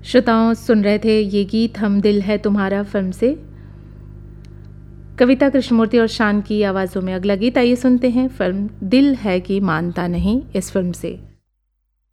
श्रोताओं, सुन रहे थे ये गीत हम दिल है तुम्हारा फिल्म से, कविता कृष्णमूर्ति और शान की आवाज़ों में। अगला गीत आइए सुनते हैं फिल्म दिल है कि मानता नहीं इस फिल्म से।